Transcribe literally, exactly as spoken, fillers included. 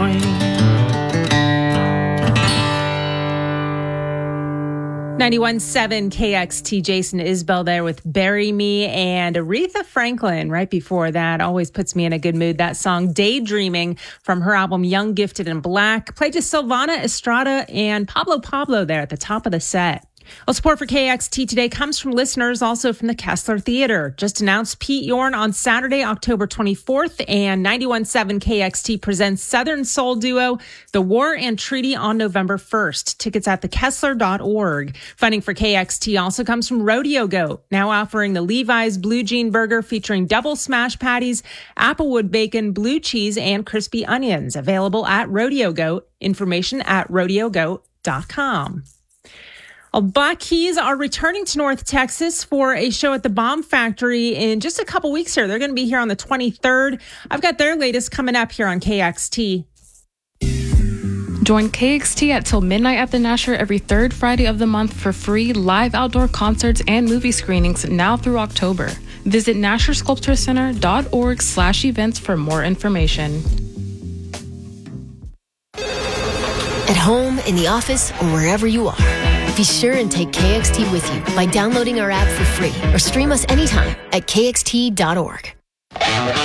Twain. ninety-one point seven K X T, Jason Isbell there with Bury Me, and Aretha Franklin right before that. Always puts me in a good mood. That song, Daydreaming, from her album Young, Gifted, and Black. Played to Sylvana Estrada and Pablo Pablo there at the top of the set. Well, support for K X T today comes from listeners also from the Kessler Theater. Just announced Pete Yorn on Saturday, October twenty-fourth, and ninety-one point seven K X T presents Southern Soul duo The War and Treaty on November first. Tickets at the kessler dot org. Funding for K X T also comes from Rodeo Goat, now offering the Levi's Blue Jean Burger featuring double smash patties, applewood bacon, blue cheese, and crispy onions. Available at Rodeo Goat. Information at rodeo goat dot com. Well, Black Keys are returning to North Texas for a show at the Bomb Factory in just a couple weeks here. They're going to be here on the twenty-third. I've got their latest coming up here on K X T. Join K X T at Till Midnight at the Nasher every third Friday of the month for free live outdoor concerts and movie screenings now through October. Visit nasher sculpture center dot org slash events for more information. At home, in the office, or wherever you are, be sure and take K X T with you by downloading our app for free or stream us anytime at K X T dot org.